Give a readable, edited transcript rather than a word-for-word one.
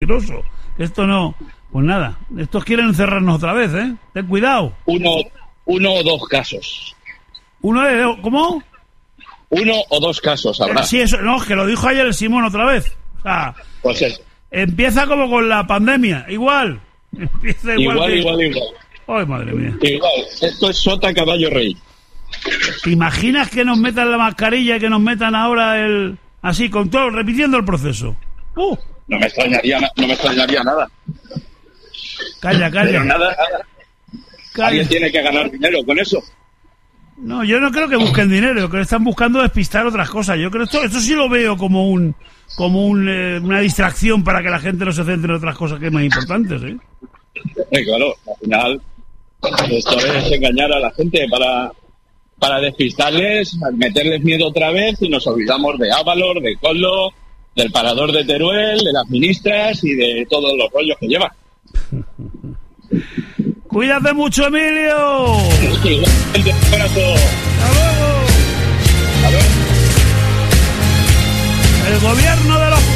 peligroso. Esto no... Pues nada, estos quieren encerrarnos otra vez, ¿eh? Ten cuidado. Uno o dos casos. ¿Cómo? 1 o 2 casos habrá. Sí, eso, no, que lo dijo ayer el Simón otra vez. O sea, pues eso. Empieza como con la pandemia, igual. Empieza igual. Ay, madre mía. Igual, esto es sota caballo rey. ¿Te imaginas que nos metan la mascarilla y que nos metan ahora así, con todo, repitiendo el proceso? No me extrañaría nada. Calla. Pero nada. Alguien tiene que ganar dinero con eso. No, yo no creo que busquen dinero, lo que están buscando es despistar otras cosas. Yo creo esto sí lo veo como una distracción para que la gente no se centre en otras cosas que es más importantes, ¿eh? Claro, al final esto es engañar a la gente para despistarles, meterles miedo otra vez y nos olvidamos de Ávalor, de Coldo, del parador de Teruel, de las ministras y de todos los rollos que lleva. ¡Cuídate mucho, Emilio! Sí, un abrazo. ¡Hasta luego! El gobierno de los